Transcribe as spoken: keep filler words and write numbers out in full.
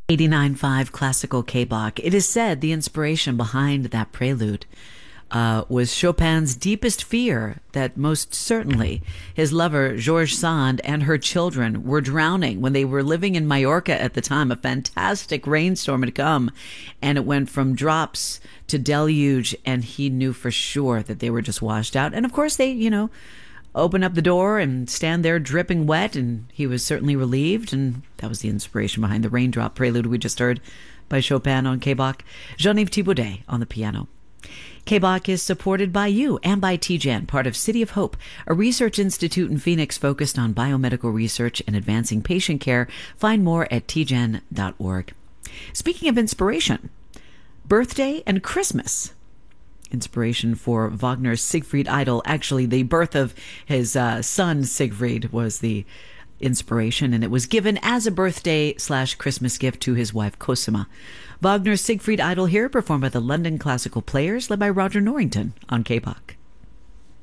eighty-nine point five Classical K-Bach. It is said the inspiration behind that prelude uh, was Chopin's deepest fear that most certainly his lover, Georges Sand, and her children were drowning when they were living in Majorca at the time. A fantastic rainstorm had come, and it went from drops to deluge, and he knew for sure that they were just washed out. And of course, they, you know, open up the door and stand there dripping wet, and he was certainly relieved, and that was the inspiration behind the Raindrop Prelude we just heard by Chopin on K-Bach. Jean-Yves Thibaudet on the piano. K-Bach is supported by you and by T G E N, part of City of Hope, a research institute in Phoenix focused on biomedical research and advancing patient care. Find more at T G E N dot org. Speaking of inspiration, birthday and Christmas. Inspiration for Wagner's Siegfried Idyll. Actually, the birth of his uh, son Siegfried was the inspiration, and it was given as a birthday slash Christmas gift to his wife Cosima. Wagner's Siegfried Idyll here, performed by the London Classical Players, led by Roger Norrington on K-Bach.